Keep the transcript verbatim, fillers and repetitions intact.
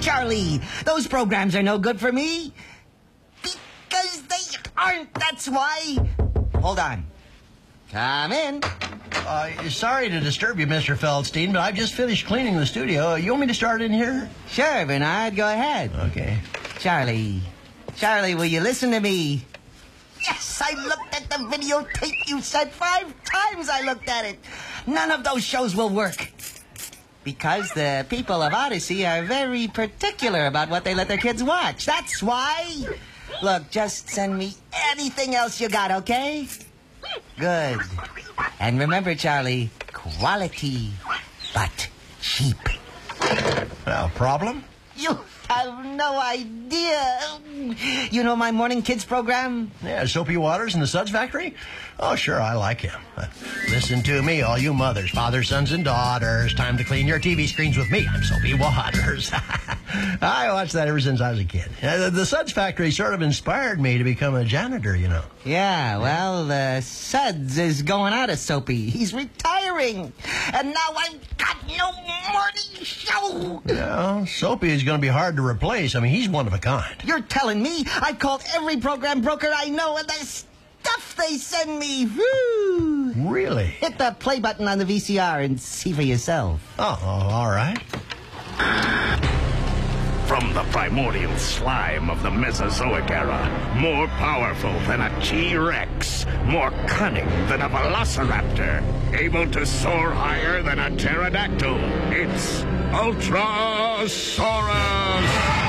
Charlie. Those programs are no good for me. Because they aren't, that's why. Hold on. Come in. Uh, sorry to disturb you, Mister Feldstein, but I've just finished cleaning the studio. You want me to start in here? Sure, Bernard, go ahead. Okay. Charlie. Charlie, will you listen to me? Yes, I looked at the videotape you said. Five times I looked at it. None of those shows will work. Because the people of Odyssey are very particular about what they let their kids watch. That's why. Look, just send me anything else you got, okay? Good. And remember, Charlie, quality, but cheap. Uh, problem? You have no idea. You know my morning kids program? Yeah, Soapy Waters and the Suds Factory? Oh, sure, I like him. Uh, listen to me, all you mothers, fathers, sons, and daughters. Time to clean your T V screens with me. I'm Soapy Waters. I watched that ever since I was a kid. Uh, the, the Suds Factory sort of inspired me to become a janitor, you know. Yeah, well, the Suds is going out of Soapy. He's retiring. And now I've got no morning show. Yeah, Soapy is going to be hard to replace. I mean, he's one of a kind. You're telling me? I've called every program broker I know, and the stuff they send me. Whew. Really? Hit the play button on the V C R and see for yourself. Oh, oh all right. From the primordial slime of the Mesozoic era, more powerful than a T-Rex, more cunning than a velociraptor, able to soar higher than a pterodactyl, it's Ultrasaurus!